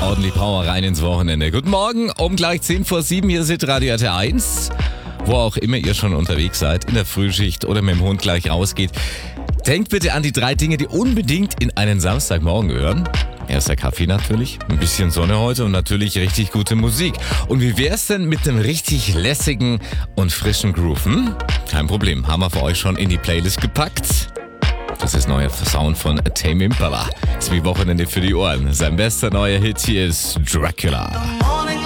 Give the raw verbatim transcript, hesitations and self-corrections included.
ordentlich Power rein ins Wochenende. Guten Morgen, um gleich zehn vor sieben, hier ist Radio R T eins. Wo auch immer ihr schon unterwegs seid, in der Frühschicht oder mit dem Hund gleich rausgeht. Denkt bitte an die drei Dinge, die unbedingt in einen Samstagmorgen gehören. Erster Kaffee natürlich, ein bisschen Sonne heute und natürlich richtig gute Musik. Und wie wär's denn mit einem richtig lässigen und frischen Groove? Hm? Kein Problem, haben wir für euch schon in die Playlist gepackt. Das ist neuer Sound von Tame Impala. Ist wie Wochenende für die Ohren. Sein bester neuer Hit hier ist Dracula.